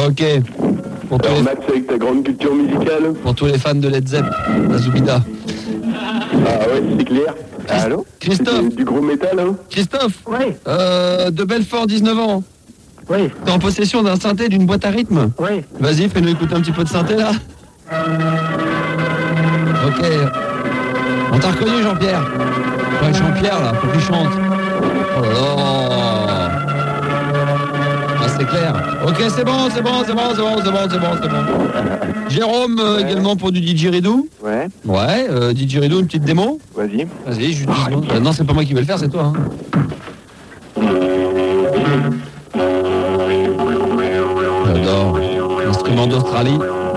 Ok. Alors Max, avec ta grande culture musicale. Pour tous les fans de Led Zepp, la Zoubida. Ah ouais, c'est clair. Allô Christophe. Du gros métal, hein. Christophe. Oui. De Belfort, 19 ans. Oui. T'es en possession d'un synthé, d'une boîte à rythme. Oui. Vas-y, fais-nous écouter un petit peu de synthé, là. Ok. On t'a reconnu, Jean-Pierre. Ouais, Jean-Pierre, là, faut qu'il chante. Oh là là. Ah, c'est clair. Ok, c'est bon. Jérôme, également pour du didgeridoo. Ouais. Ouais, didgeridoo, une petite démo. Vas-y. Vas-y, juste 10 secondes. Non, c'est pas moi qui vais le faire, c'est toi. J'adore. Instrument d'Australie.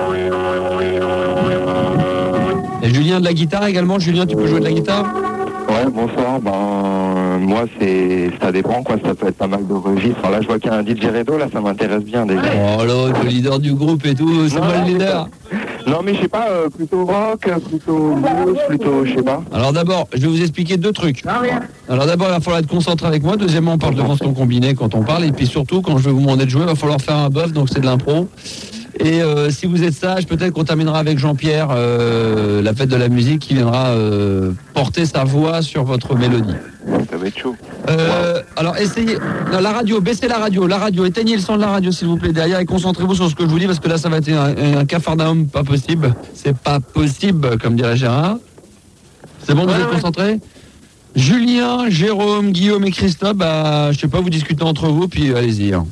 Et Julien de la guitare également. Julien, tu peux jouer de la guitare? Ouais, bonsoir. Moi, ça dépend, quoi. Ça peut être pas mal de registres. Alors là, je vois qu'il y a un didgeridoo, là, ça m'intéresse bien, déjà. Oh là, le leader du groupe et tout, c'est moi le leader. Non, mais je sais pas, plutôt rock, plutôt blues, plutôt, je sais pas. Alors d'abord, je vais vous expliquer deux trucs. Alors d'abord, il va falloir être concentré avec moi. Deuxièmement, on parle de son combiné quand on parle. Et puis surtout, quand je vais vous demander de jouer, il va falloir faire un buff, donc c'est de l'impro. Et si vous êtes sage, peut-être qu'on terminera avec Jean-Pierre, la fête de la musique, qui viendra porter sa voix sur votre mélodie. Ça va être chaud. Alors essayez, non, la radio, baissez la radio, éteignez le son de la radio s'il vous plaît derrière et concentrez-vous sur ce que je vous dis parce que là ça va être un cafarnaum pas possible. C'est pas possible comme dirait Gérard. C'est bon, vous êtes concentrés? Julien, Jérôme, Guillaume et Christophe, je sais pas, vous discutez entre vous puis allez-y. Hein.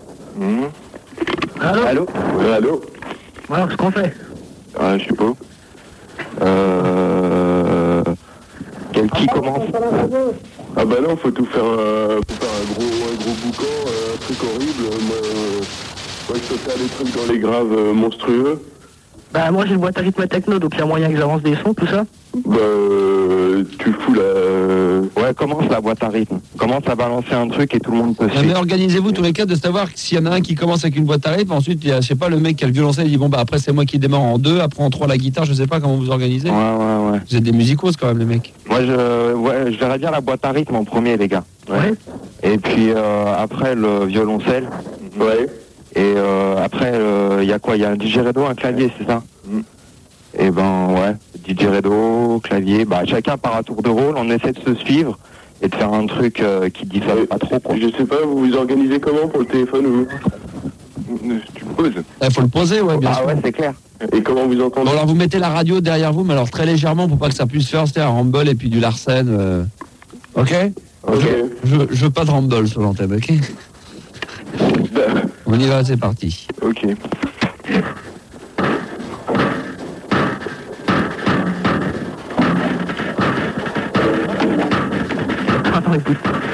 Allô? Allô? Alors, ce qu'on fait? Je sais pas. Qui commence? Ah bah non, faut tout faire un gros boucan, un truc horrible. Moi je peux faire des trucs dans les graves monstrueux. Bah moi j'ai une boîte à rythme techno, donc il y a moyen que j'avance des sons, tout ça. Bah tu fous la... Ouais, commence la boîte à rythme. Commence à balancer un truc et tout le monde peut suivre. Mais organisez-vous tous les quatre de savoir s'il y en a un qui commence avec une boîte à rythme, ensuite il y a, je sais pas, le mec qui a le violoncelle, il dit bon bah après c'est moi qui démarre en 2, après en 3 la guitare, je sais pas comment vous organisez. Ouais. Vous êtes des musicos quand même les mecs. Moi je verrais bien la boîte à rythme en premier, les gars. Ouais. Et puis après le violoncelle. Ouais. Et après il y a quoi? Il y a un didgeridoo, un clavier, c'est ça? Et ouais, didgeridoo, clavier, chacun part à tour de rôle, on essaie de se suivre et de faire un truc qui diffère pas trop, quoi. Je sais pas, vous vous organisez comment pour le téléphone ou... Tu me poses? Il faut le poser, ouais, bien sûr. Ah ouais, c'est clair. Et comment vous entendez? Bon alors vous mettez la radio derrière vous, mais alors très légèrement pour pas que ça puisse faire, c'est un rumble et puis du Larsen. Ok? Je veux pas de rumble sur l'antenne, ok? On y va, c'est parti. Ok. Attends, écoute.